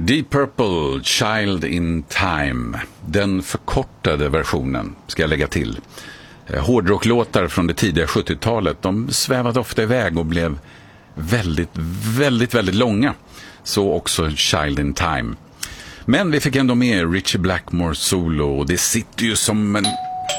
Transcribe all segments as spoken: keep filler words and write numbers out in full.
Deep Purple, Child in Time. Den förkortade versionen ska jag lägga till. Hårdrocklåtar från det tidiga sjuttiotalet, de svävade ofta iväg och blev väldigt, väldigt, väldigt långa. Så också Child in Time. Men vi fick ändå med Ritchie Blackmore solo och det sitter ju som en...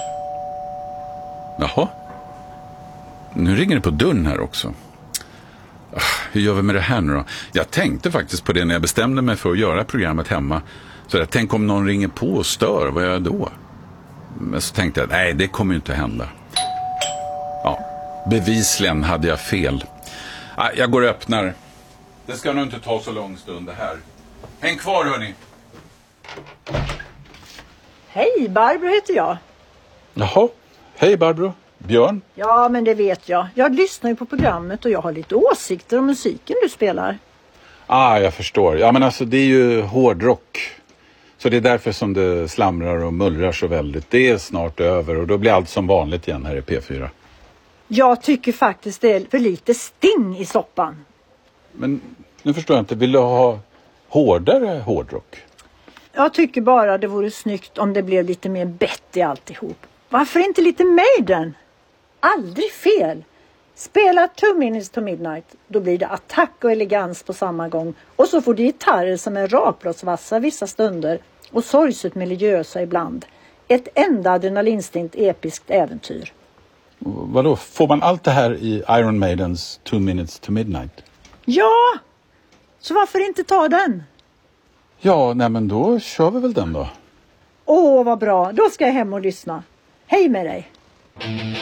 Jaha. Nu ringer det på dörren här också. Hur gör vi med det här nu då? Jag tänkte faktiskt på det när jag bestämde mig för att göra programmet hemma. Så jag tänkte om någon ringer på och stör, vad gör jag då? Men så tänkte jag, nej det kommer ju inte hända. Ja, bevisligen hade jag fel. Jag går och öppnar. Det ska nog inte ta så lång stund det här. Häng kvar hörni. Hej, Barbro heter jag. Jaha, hej Barbro. Björn? Ja, men det vet jag. Jag lyssnar ju på programmet och jag har lite åsikter om musiken du spelar. Ah, jag förstår. Ja, men alltså det är ju hårdrock. Så det är därför som det slamrar och mullrar så väldigt. Det är snart över och då blir allt som vanligt igen här i P fyra. Jag tycker faktiskt det är för lite sting i soppan. Men nu förstår jag inte. Vill du ha hårdare hårdrock? Jag tycker bara det vore snyggt om det blev lite mer bett i alltihop. Varför inte lite Maiden? Aldrig fel. Spela Two Minutes to Midnight. Då blir det attack och elegans på samma gång. Och så får du gitarrer som är rakblåsvassa vissa stunder. Och sorgset religiösa ibland. Ett enda adrenalinstinkt episkt äventyr. Vadå? Får man allt det här i Iron Maidens Two Minutes to Midnight? Ja! Så varför inte ta den? Ja, nej men då kör vi väl den då. Åh, vad bra. Då ska jag hem och lyssna. Hej med dig.